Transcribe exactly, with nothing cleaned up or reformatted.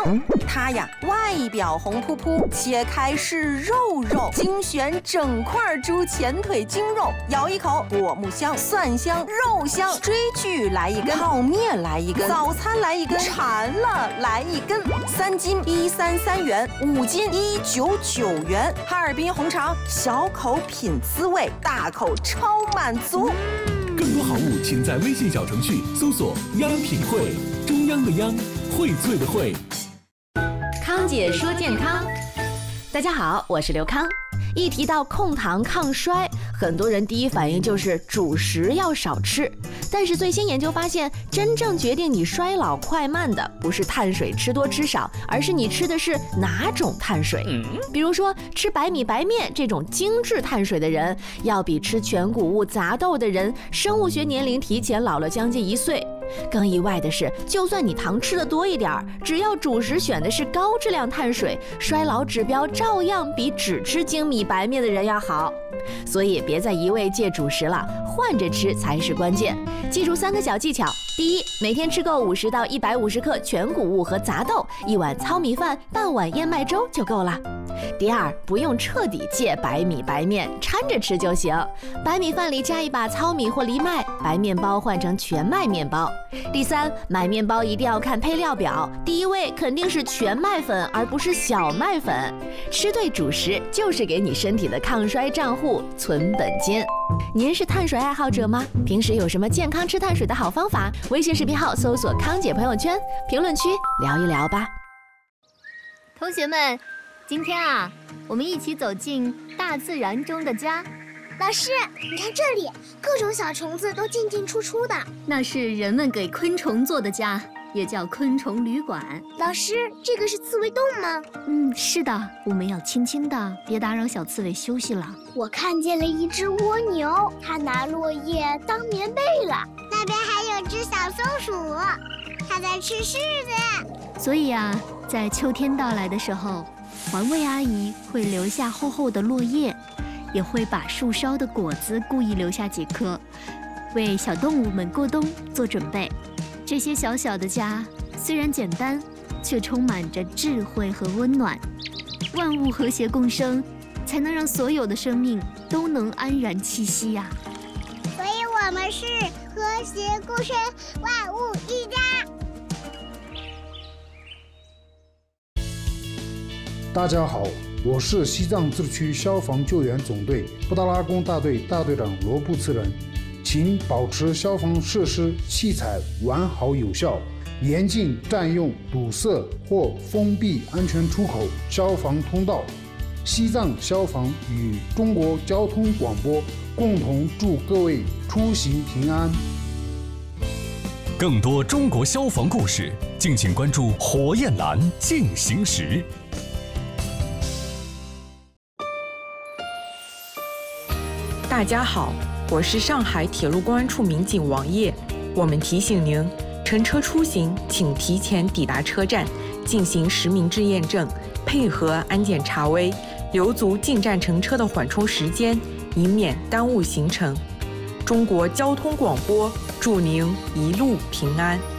它呀，外表红扑扑，切开是肉肉，精选整块猪前腿精肉，咬一口，果木香、蒜香、肉香，追剧来一根，泡面来一根，早餐来一根，馋了来一根，三斤一三三元，五斤一九九元。哈尔滨红肠，小口品滋味，大口超满足。 更多好物，请在微信小程序搜索“央品汇”，中央的央，荟萃的荟。 康姐说健康，大家好，我是刘康。一提到控糖抗衰，很多人第一反应就是主食要少吃。但是最新研究发现，真正决定你衰老快慢的不是碳水吃多吃少，而是你吃的是哪种碳水。比如说吃白米白面这种精致碳水的人，要比吃全谷物杂豆的人生物学年龄提前老了将近一岁。更意外的是，就算你糖吃的多一点，只要主食选的是高质量碳水，衰老指标照样比只吃精米白面的人要好。所以别再一味戒主食了，换着吃才是关键。记住三个小技巧：第一，每天吃够五十到一百五十克全谷物和杂豆，一碗糙米饭、半碗燕麦粥就够了。第二，不用彻底戒白米白面，掺着吃就行。白米饭里加一把糙米或藜麦，白面包换成全麦面包。第三，买面包一定要看配料表，第一位肯定是全麦粉，而不是小麦粉。吃对主食就是给你身体的抗衰账户存本金。您是碳水爱好者吗？平时有什么健康吃碳水的好方法？微信视频号搜索康姐朋友圈，评论区聊一聊吧。 同学们，今天啊，我们一起走进大自然中的家。 老师，你看这里，各种小虫子都进进出出的。 那是人们给昆虫做的家，也叫昆虫旅馆。 老师，这个是刺猬洞吗？ 嗯，是的，我们要轻轻的，别打扰小刺猬休息了。 我看见了一只蜗牛，它拿落叶当棉被了。那边还有只小松鼠，它在吃柿子。 所以啊，在秋天到来的时候，环卫阿姨会留下厚厚的落叶，也会把树梢的果子故意留下几颗，为小动物们过冬做准备。这些小小的家虽然简单，却充满着智慧和温暖。万物和谐共生，才能让所有的生命都能安然栖息呀、啊。 所以我们是和谐共生，万物一家。 大家好，我是西藏自治区消防救援总队布达拉宫大队大队长罗布茨人，请保持消防设施器材完好有效，严禁占用、堵塞或封闭安全出口、消防通道。西藏消防与中国交通广播共同祝各位出行平安。 更多中国消防故事，敬请关注火焰蓝进行时。 大家好，我是上海铁路公安处民警王烨。我们提醒您，乘车出行请提前抵达车站，进行实名制验证，配合安检查微，留足进站乘车的缓冲时间，以免耽误行程。中国交通广播祝您一路平安。